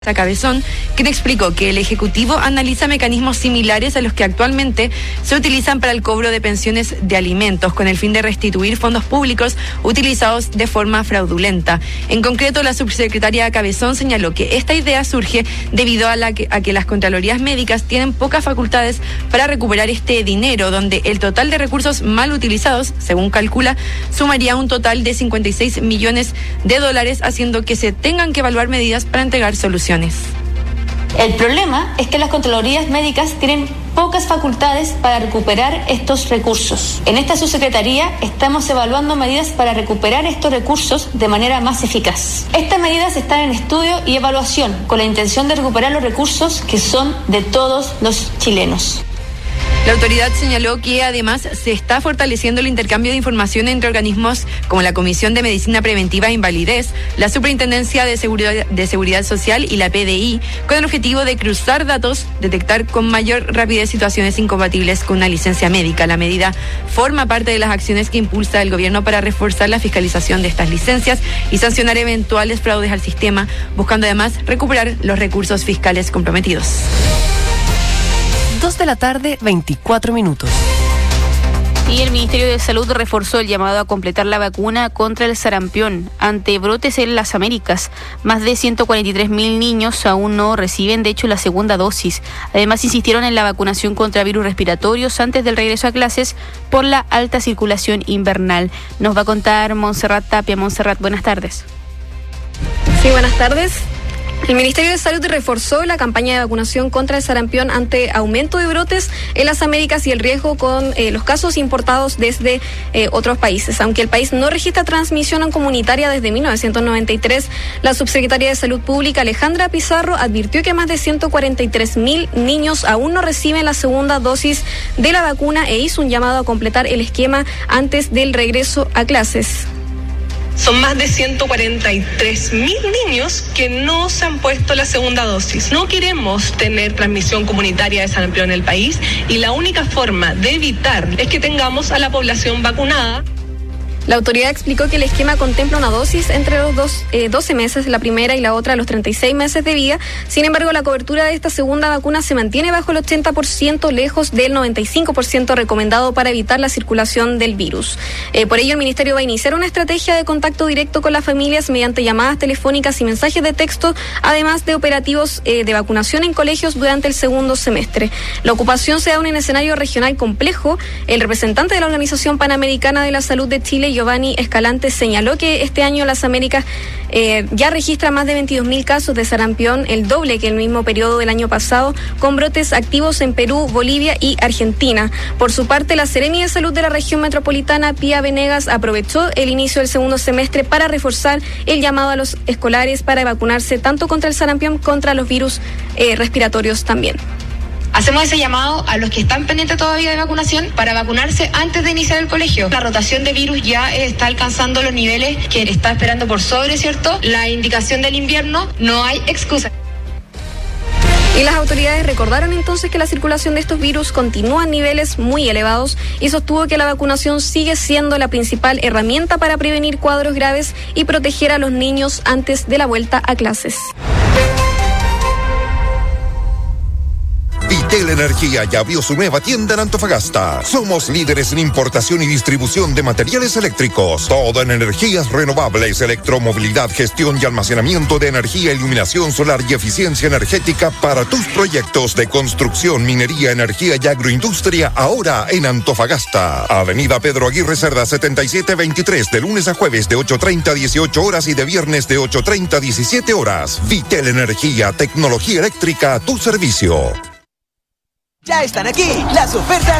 Cabezón, quien explicó que el Ejecutivo analiza mecanismos similares a los que actualmente se utilizan para el cobro de pensiones de alimentos, con el fin de restituir fondos públicos utilizados de forma fraudulenta. En concreto, la subsecretaria Cabezón señaló que esta idea surge debido a que las Contralorías Médicas tienen pocas facultades para recuperar este dinero, donde el total de recursos mal utilizados, según calcula, sumaría un total de $56 millones, haciendo que se tengan que evaluar medidas para entregar soluciones. El problema es que las Contralorías Médicas tienen pocas facultades para recuperar estos recursos. En esta subsecretaría estamos evaluando medidas para recuperar estos recursos de manera más eficaz. Estas medidas están en estudio y evaluación con la intención de recuperar los recursos que son de todos los chilenos. La autoridad señaló que además se está fortaleciendo el intercambio de información entre organismos como la Comisión de Medicina Preventiva e Invalidez, la Superintendencia de Seguridad Social y la PDI, con el objetivo de cruzar datos, detectar con mayor rapidez situaciones incompatibles con una licencia médica. La medida forma parte de las acciones que impulsa el gobierno para reforzar la fiscalización de estas licencias y sancionar eventuales fraudes al sistema, buscando además recuperar los recursos fiscales comprometidos. 2 de la tarde, 24 minutos. Y el Ministerio de Salud reforzó el llamado a completar la vacuna contra el sarampión ante brotes en las Américas. Más de 143.000 niños aún no reciben, de hecho, la segunda dosis. Además, insistieron en la vacunación contra virus respiratorios antes del regreso a clases por la alta circulación invernal. Nos va a contar Montserrat Tapia. Montserrat, buenas tardes. Sí, buenas tardes. El Ministerio de Salud reforzó la campaña de vacunación contra el sarampión ante aumento de brotes en las Américas y el riesgo con los casos importados desde otros países. Aunque el país no registra transmisión comunitaria desde 1993, la subsecretaria de Salud Pública, Alejandra Pizarro, advirtió que más de 143.000 niños aún no reciben la segunda dosis de la vacuna e hizo un llamado a completar el esquema antes del regreso a clases. Son más de 143.000 niños que no se han puesto la segunda dosis. No queremos tener transmisión comunitaria de sarampión en el país y la única forma de evitar es que tengamos a la población vacunada. La autoridad explicó que el esquema contempla una dosis entre los 12 meses, la primera y la otra a los 36 meses de vida. Sin embargo, la cobertura de esta segunda vacuna se mantiene bajo el 80%, lejos del 95% recomendado para evitar la circulación del virus. Por ello, el Ministerio va a iniciar una estrategia de contacto directo con las familias mediante llamadas telefónicas y mensajes de texto, además de operativos de vacunación en colegios durante el segundo semestre. La ocupación se da en un escenario regional complejo. El representante de la Organización Panamericana de la Salud de Chile, Giovanni Escalante, señaló que este año las Américas ya registra más de 22.000 casos de sarampión, el doble que el mismo periodo del año pasado, con brotes activos en Perú, Bolivia y Argentina. Por su parte, la Seremi de Salud de la región metropolitana, Pía Venegas, aprovechó el inicio del segundo semestre para reforzar el llamado a los escolares para vacunarse tanto contra el sarampión, contra los virus respiratorios también. Hacemos ese llamado a los que están pendientes todavía de vacunación para vacunarse antes de iniciar el colegio. La rotación de virus ya está alcanzando los niveles que está esperando por sobre, ¿cierto? La indicación del invierno, no hay excusa. Y las autoridades recordaron entonces que la circulación de estos virus continúa a niveles muy elevados y sostuvo que la vacunación sigue siendo la principal herramienta para prevenir cuadros graves y proteger a los niños antes de la vuelta a clases. Vitel Energía ya abrió su nueva tienda en Antofagasta. Somos líderes en importación y distribución de materiales eléctricos. Todo en energías renovables, electromovilidad, gestión y almacenamiento de energía, iluminación solar y eficiencia energética para tus proyectos de construcción, minería, energía y agroindustria, ahora en Antofagasta. Avenida Pedro Aguirre Cerda 7723, de lunes a jueves de 8:30 a 18 horas y de viernes de 8:30 a 17 horas. Vitel Energía, tecnología eléctrica a tu servicio. Ya están aquí las ofertas